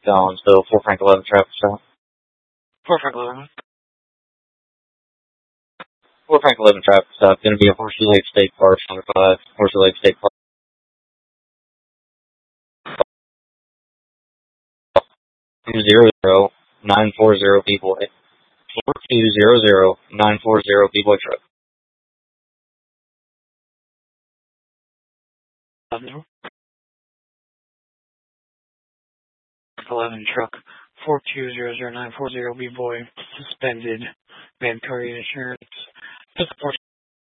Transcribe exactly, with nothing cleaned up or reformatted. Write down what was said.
Collins, so four Frank eleven traffic stop. four Frank eleven. four Frank eleven traffic stop, going to be a Horseshoe Lake State Park, number five, Horseshoe Lake State Park. two zero zero nine four zero people. four two zero zero nine four zero people truck. eleven truck four two zero zero nine four zero B boy suspended mandatory insurance.